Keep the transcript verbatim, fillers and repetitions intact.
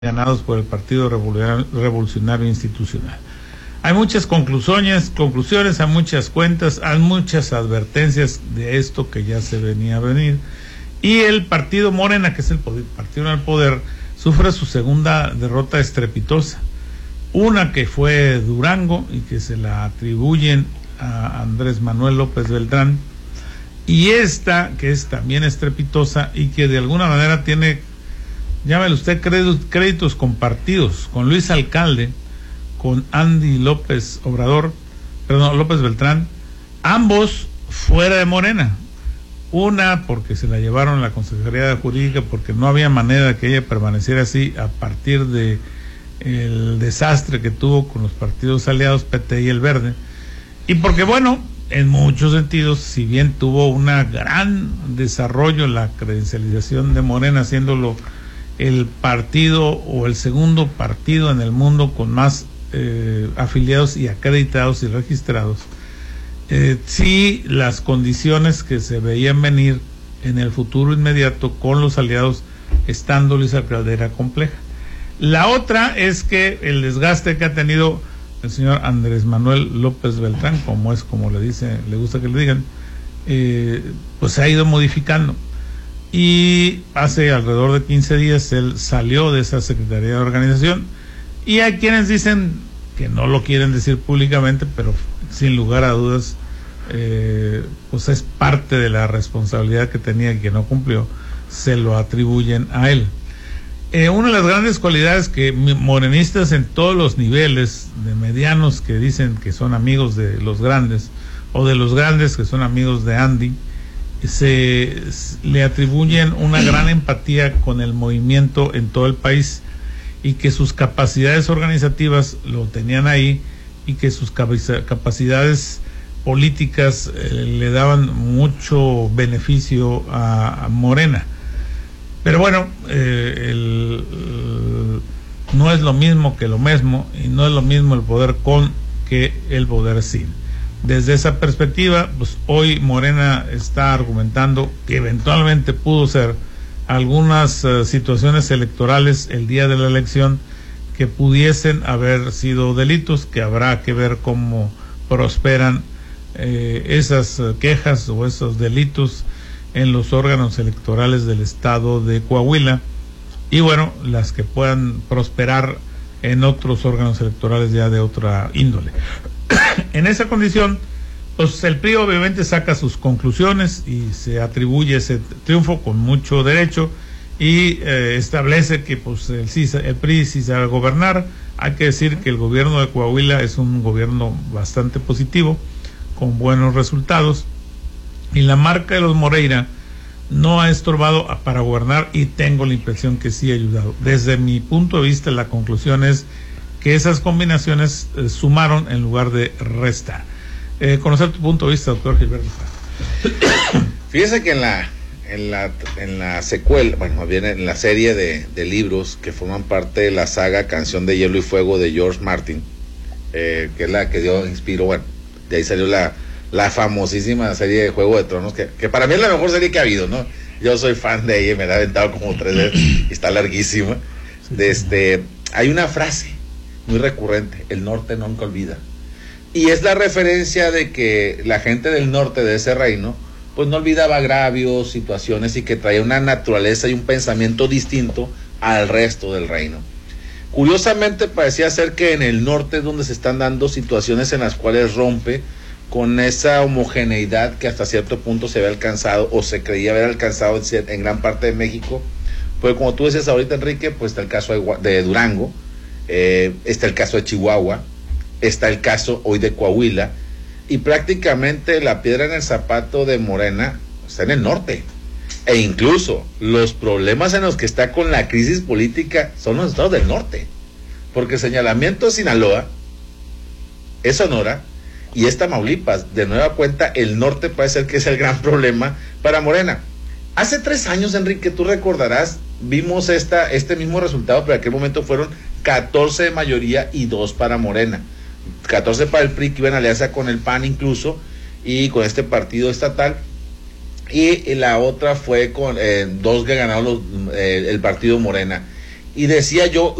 ganados por el Partido Revolucionario Institucional. Hay muchas conclusiones, conclusiones, hay muchas cuentas, hay muchas advertencias de esto que ya se venía a venir. Y el partido Morena, que es el partido en el poder, sufre su segunda derrota estrepitosa. Una que fue Durango y que se la atribuyen a Andrés Manuel López Beltrán. Y esta, que es también estrepitosa y que de alguna manera tiene, llámele usted, créditos compartidos con Luis Alcalde, con Andy López Obrador, perdón, López Beltrán, ambos fuera de Morena. Una porque se la llevaron a la Consejería de Jurídica, porque no había manera de que ella permaneciera así a partir de el desastre que tuvo con los partidos aliados P T y el Verde, y porque, bueno, en muchos sentidos, si bien tuvo un gran desarrollo la credencialización de Morena, haciéndolo el partido o el segundo partido en el mundo con más eh, afiliados y acreditados y registrados, eh, sí, las condiciones que se veían venir en el futuro inmediato con los aliados estando Luis Alcalde era compleja. La otra es que el desgaste que ha tenido el señor Andrés Manuel López Beltrán, como es como le dice, le gusta que le digan, eh, pues se ha ido modificando. Y hace alrededor de quince días él salió de esa Secretaría de Organización, y hay quienes dicen que no lo quieren decir públicamente, pero sin lugar a dudas, eh, pues es parte de la responsabilidad que tenía y que no cumplió, se lo atribuyen a él. Eh, una de las grandes cualidades que morenistas en todos los niveles, de medianos que dicen que son amigos de los grandes, o de los grandes que son amigos de Andy, se le atribuyen una gran empatía con el movimiento en todo el país, y que sus capacidades organizativas lo tenían ahí, y que sus capacidades políticas eh, le daban mucho beneficio a, a Morena. Pero bueno, eh, el, el, no es lo mismo que lo mismo, y no es lo mismo el poder con que el poder sin. Desde esa perspectiva, pues hoy Morena está argumentando que eventualmente pudo ser algunas uh, situaciones electorales el día de la elección que pudiesen haber sido delitos, que habrá que ver cómo prosperan eh, esas uh, quejas o esos delitos en los órganos electorales del estado de Coahuila, y bueno, las que puedan prosperar en otros órganos electorales ya de otra índole. En esa condición, pues el P R I obviamente saca sus conclusiones y se atribuye ese triunfo con mucho derecho, y eh, establece que pues el, el P R I sí sabe gobernar. Hay que decir que el gobierno de Coahuila es un gobierno bastante positivo, con buenos resultados, y la marca de los Moreira no ha estorbado para gobernar, y tengo la impresión que sí ha ayudado. Desde mi punto de vista, la conclusión es que esas combinaciones eh, sumaron en lugar de restar. Eh, conocer tu punto de vista, doctor Gilberto. Fíjese que en la en la en la secuela, bueno, más bien en la serie de, de libros que forman parte de la saga Canción de Hielo y Fuego de George Martin, eh, que es la que dio inspiró, bueno, de ahí salió la la famosísima serie de Juego de Tronos, que, que para mí es la mejor serie que ha habido, ¿no? Yo soy fan de ella, me la he aventado como tres veces, y está larguísima. De este, hay una frase muy recurrente: el norte nunca olvida. Y es la referencia de que la gente del norte de ese reino, pues no olvidaba agravios, situaciones, y que traía una naturaleza y un pensamiento distinto al resto del reino. Curiosamente, parecía ser que en el norte es donde se están dando situaciones en las cuales rompe con esa homogeneidad que hasta cierto punto se había alcanzado, o se creía haber alcanzado en, en gran parte de México. Pues como tú decías ahorita, Enrique, pues está el caso de, de Durango, eh, está el caso de Chihuahua, está el caso hoy de Coahuila, y prácticamente la piedra en el zapato de Morena está en el norte, e incluso los problemas en los que está con la crisis política son los estados del norte, porque el señalamiento de Sinaloa es Sonora y es Tamaulipas. De nueva cuenta, el norte parece ser que es el gran problema para Morena. Hace tres años, Enrique, tú recordarás, vimos esta, este mismo resultado, pero en aquel momento fueron catorce de mayoría y dos para Morena. catorce para el P R I, que iba en alianza con el P A N incluso, y con este partido estatal, y la otra fue con eh, dos que ganaron los, eh, el partido Morena. y decía yo,